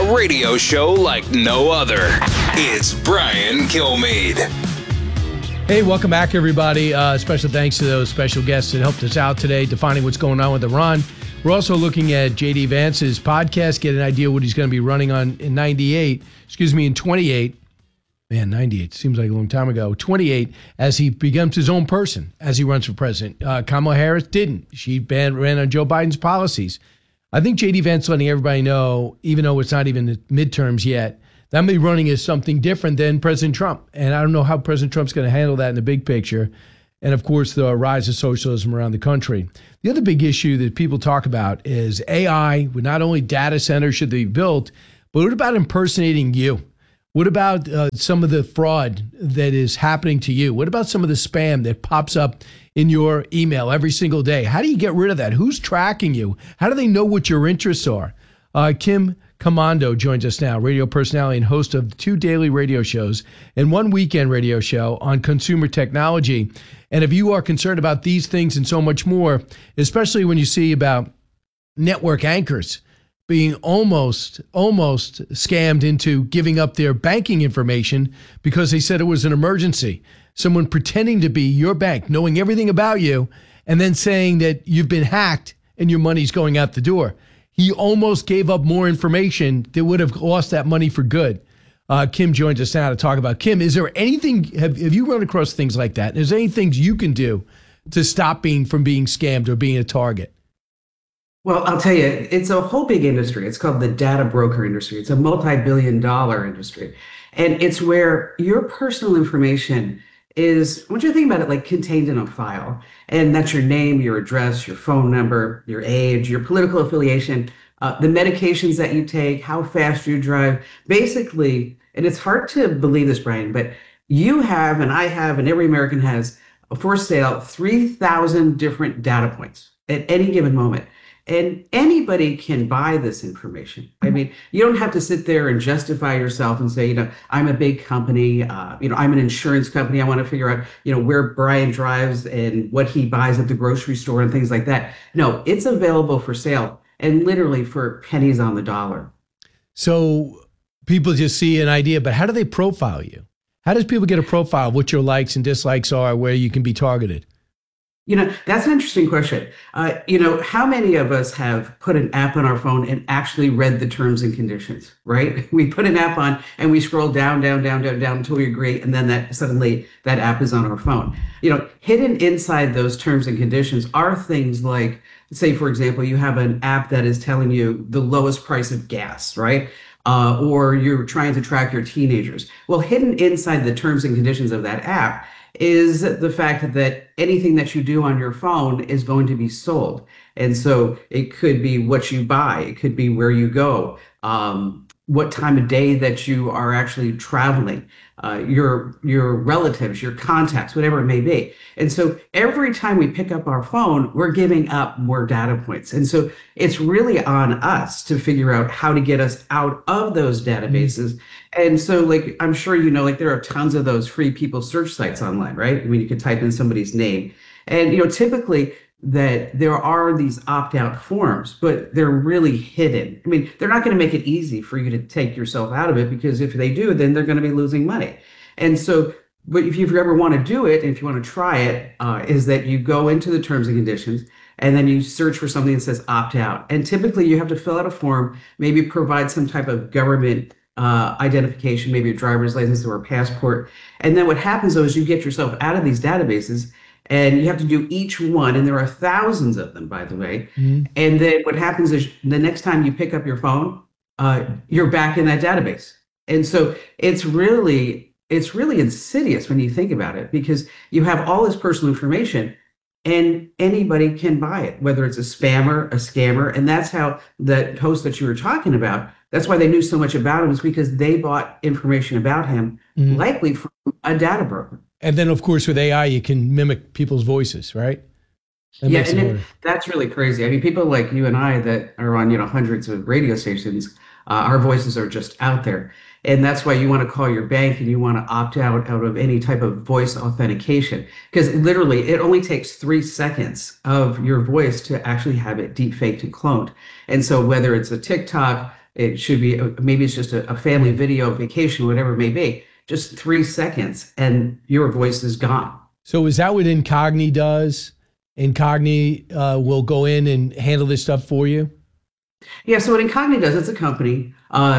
a radio show like no other. It's Brian Kilmeade. Hey, welcome back, everybody. Special thanks to those special guests that helped us out today, defining what's going on with Iran. We're also looking at J.D. Vance's podcast, get an idea what he's going to be running on in 28. Man, 98 seems like a long time ago. 28, as he becomes his own person, as he runs for president. Kamala Harris didn't. She ran on Joe Biden's policies. I think J.D. Vance letting everybody know, even though it's not even the midterms yet, that I'm going to be running as something different than President Trump. And I don't know how President Trump's going to handle that in the big picture. And, of course, the rise of socialism around the country. The other big issue that people talk about is AI. With not only data centers should they be built, but what about impersonating you? What about some of the fraud that is happening to you? What about some of the spam that pops up in your email every single day? How do you get rid of that? Who's tracking you? How do they know what your interests are? Kim Komando joins us now, radio personality and host of 2 daily radio shows and 1 weekend radio show on consumer technology. And if you are concerned about these things and so much more, especially when you see about network anchors being almost scammed into giving up their banking information because they said it was an emergency. Someone pretending to be your bank, knowing everything about you, and then saying that you've been hacked and your money's going out the door. He almost gave up more information that would have lost that money for good. Kim joins us now to talk about. Kim, is there anything, have you run across things like that? Is there any things you can do to stop from being scammed or being a target? Well, I'll tell you, it's a whole big industry. It's called the data broker industry. It's a multi-billion-dollar industry. And it's where your personal information is, I want you to think about it like contained in a file. And that's your name, your address, your phone number, your age, your political affiliation, the medications that you take, how fast you drive. Basically, and it's hard to believe this, Brian, but you have, and I have, and every American has, for sale, 3,000 different data points at any given moment. And anybody can buy this information. I mean, you don't have to sit there and justify yourself and say, I'm a big company, I'm an insurance company. I want to figure out, where Brian drives and what he buys at the grocery store and things like that. No, it's available for sale and literally for pennies on the dollar. So people just see an idea, but how do they profile you? How does people get a profile of what your likes and dislikes are, where you can be targeted? That's an interesting question. How many of us have put an app on our phone and actually read the terms and conditions, right? We put an app on and we scroll down until we agree. And then suddenly that app is on our phone. Hidden inside those terms and conditions are things like, say, for example, you have an app that is telling you the lowest price of gas, right? Or you're trying to track your teenagers. Well, hidden inside the terms and conditions of that app is the fact that anything that you do on your phone is going to be sold. And so it could be what you buy, it could be where you go, what time of day that you are actually traveling, your relatives, your contacts, whatever it may be. And so every time we pick up our phone, we're giving up more data points. And so it's really on us to figure out how to get us out of those databases. And so, I'm sure there are tons of those free people search sites online, right? I mean, you could type in somebody's name. And, typically that there are these opt-out forms, but they're really hidden. I mean, they're not going to make it easy for you to take yourself out of it, because if they do, then they're going to be losing money. And so, but if you ever want to do it, and if you want to try it, is that you go into the terms and conditions, and then you search for something that says opt-out. And typically you have to fill out a form, maybe provide some type of government identification, maybe a driver's license or a passport. And then what happens, though, is you get yourself out of these databases, and you have to do each one, and there are thousands of them, by the way. Mm-hmm. And then what happens is the next time you pick up your phone, you're back in that database. And so it's really insidious when you think about it, because you have all this personal information and anybody can buy it, whether it's a spammer, a scammer. And that's how that host that you were talking about, that's why they knew so much about him, is because they bought information about him, mm-hmm. likely from a data broker. And then, of course, with AI, you can mimic people's voices, right? That's really crazy. I mean, people like you and I that are on, hundreds of radio stations, our voices are just out there. And that's why you want to call your bank and you want to opt out of any type of voice authentication, because literally it only takes 3 seconds of your voice to actually have it deep faked and cloned. And so whether it's a TikTok, It should be, maybe it's just a family video vacation, whatever it may be, just 3 seconds and your voice is gone. So is that what Incogni does? Incogni will go in and handle this stuff for you? Yeah, so what Incogni does, it's a company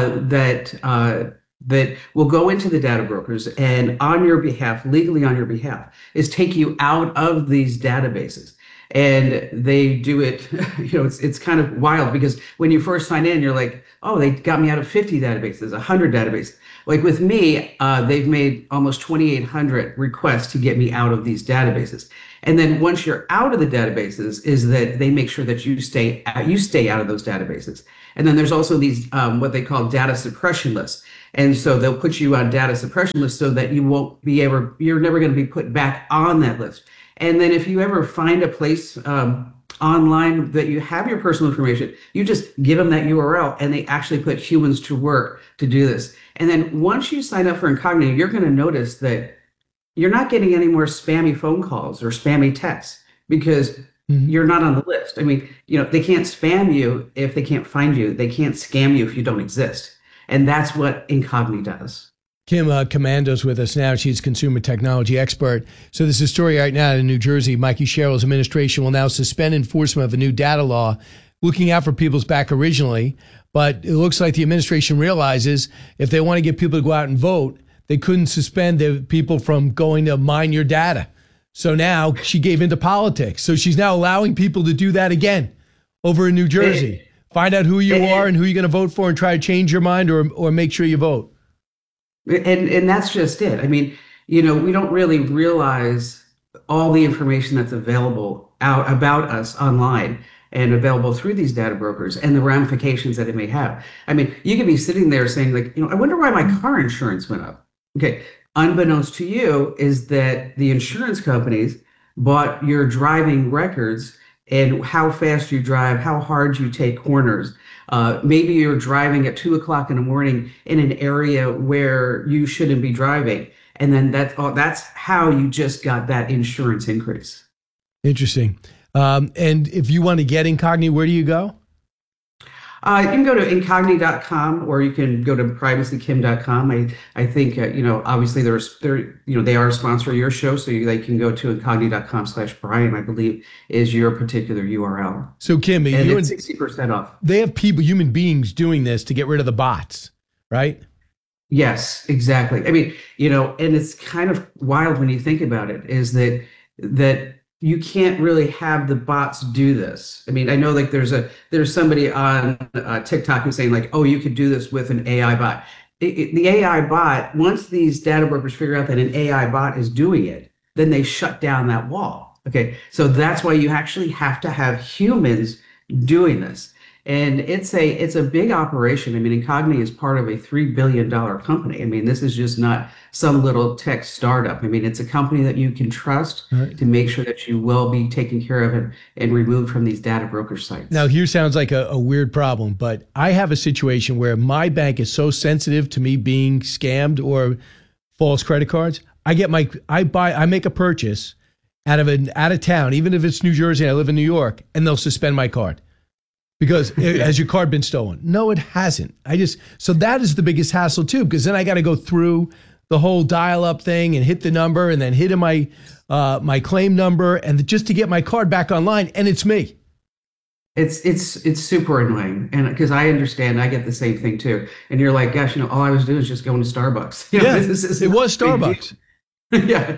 that will go into the data brokers and on your behalf, legally on your behalf, is take you out of these databases. And they do it, it's kind of wild because when you first sign in, you're like, oh, they got me out of 50 databases, 100 databases. Like with me, they've made almost 2,800 requests to get me out of these databases. And then once you're out of the databases, is that they make sure that you stay out of those databases. And then there's also these what they call data suppression lists. And so they'll put you on data suppression lists so that you're never going to be put back on that list. And then if you ever find a place online that you have your personal information, you just give them that URL and they actually put humans to work to do this. And then once you sign up for Incogni, you're going to notice that you're not getting any more spammy phone calls or spammy texts because you're not on the list. I mean, they can't spam you if they can't find you. They can't scam you if you don't exist. And that's what Incogni does. Kim Komando's with us now. She's a consumer technology expert. So there's a story right now in New Jersey. Mikey Sherrill's administration will now suspend enforcement of a new data law, looking out for people's back originally. But it looks like the administration realizes if they want to get people to go out and vote, they couldn't suspend the people from going to mine your data. So now she gave into politics. So she's now allowing people to do that again over in New Jersey. Find out who you are and who you're going to vote for and try to change your mind or make sure you vote. And that's just it. I mean, we don't really realize all the information that's available out about us online and available through these data brokers and the ramifications that it may have. I mean, you could be sitting there saying like, I wonder why my car insurance went up. Okay. Unbeknownst to you is that the insurance companies bought your driving records and how fast you drive, how hard you take corners. Maybe you're driving at 2 o'clock in the morning in an area where you shouldn't be driving. And then that's how you just got that insurance increase. Interesting. And if you want to get Incogni, where do you go? You can go to incogni.com or you can go to privacykim.com. I think, obviously they are a sponsor of your show, so they can go to incogni.com/Brian, I believe is your particular URL. So Kim, and it's 60% off. They have human beings doing this to get rid of the bots, right? Yes, exactly. I mean, and it's kind of wild when you think about it, is that you can't really have the bots do this. I mean, I know like there's somebody on TikTok who's saying like, oh, you could do this with an AI bot. The AI bot, once these data brokers figure out that an AI bot is doing it, then they shut down that wall. Okay, so that's why you actually have to have humans doing this. And it's a big operation. I mean, Incogni is part of a $3 billion company. I mean, this is just not some little tech startup. I mean, it's a company that you can trust to make sure that you will be taken care of and removed from these data broker sites. Now, here sounds like a weird problem, but I have a situation where my bank is so sensitive to me being scammed or false credit cards. I make a purchase out of town, even if it's New Jersey and I live in New York, and they'll suspend my card. Because has your card been stolen? No, it hasn't. So that is the biggest hassle too, because then I got to go through the whole dial-up thing and hit the number and then hit my claim number and just to get my card back online, and it's me. It's super annoying, and because I understand, I get the same thing too. And you're like, gosh, all I was doing is just going to Starbucks. It was Starbucks. Yeah,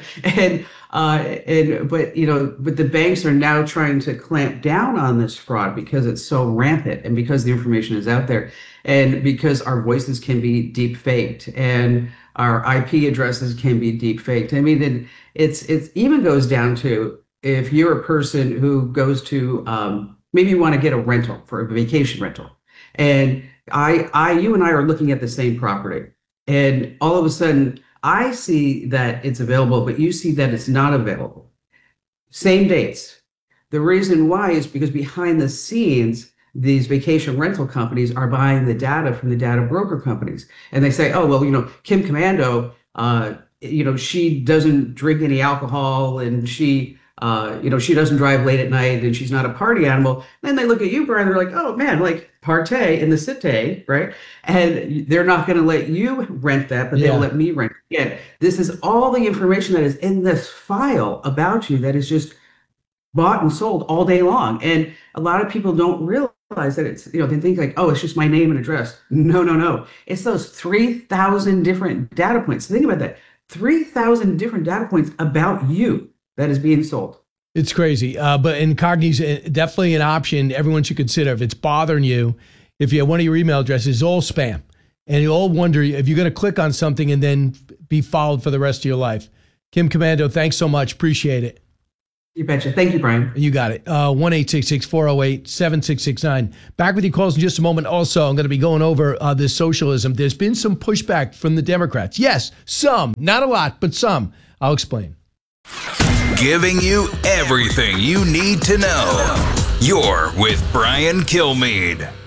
but the banks are now trying to clamp down on this fraud because it's so rampant and because the information is out there and because our voices can be deep faked and our IP addresses can be deep faked. I mean, it's even goes down to if you're a person who goes to maybe you want to get a rental for a vacation rental, and you and I are looking at the same property, and all of a sudden I see that it's available, but you see that it's not available. Same dates. The reason why is because behind the scenes, these vacation rental companies are buying the data from the data broker companies. And they say, oh, well, Kim Komando, she doesn't drink any alcohol and she she doesn't drive late at night and she's not a party animal. Then they look at you, Brian, they're like, oh man, like partay in the cité, right? And they're not going to let you rent that, but they'll let me rent it. Again, this is all the information that is in this file about you that is just bought and sold all day long. And a lot of people don't realize that it's, they think like, oh, it's just my name and address. No. It's those 3,000 different data points. Think about that. 3,000 different data points about you that is being sold. It's crazy. But Incogni's definitely an option everyone should consider. If it's bothering you, if you have one of your email addresses, it's all spam. And you all wonder if you're going to click on something and then be followed for the rest of your life. Kim Komando, thanks so much. Appreciate it. You betcha. Thank you, Brian. You got it. 1-866-408-7669. Back with your calls in just a moment. Also, I'm going to be going over this socialism. There's been some pushback from the Democrats. Yes, some. Not a lot, but some. I'll explain. Giving you everything you need to know. You're with Brian Kilmeade.